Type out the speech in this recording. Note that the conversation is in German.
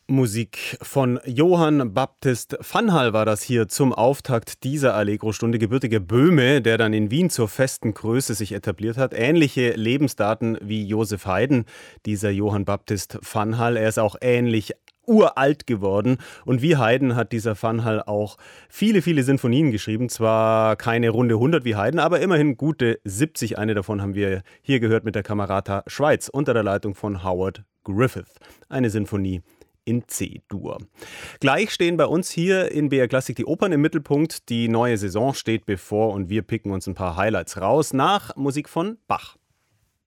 Musik von Johann Baptist Vanhal war das hier zum Auftakt dieser Allegro-Stunde. Gebürtiger Böhme, der dann in Wien zur festen Größe sich etabliert hat. Ähnliche Lebensdaten wie Joseph Haydn, dieser Johann Baptist Vanhal. Er ist auch ähnlich uralt geworden. Und wie Haydn hat dieser Vanhal auch viele, viele Sinfonien geschrieben. Zwar keine runde 100 wie Haydn, aber immerhin gute 70. Eine davon haben wir hier gehört mit der Camerata Schweiz unter der Leitung von Howard Griffith. Eine Sinfonie in C-Dur. Gleich stehen bei uns hier in BR Klassik die Opern im Mittelpunkt. Die neue Saison steht bevor und wir picken uns ein paar Highlights raus nach Musik von Bach.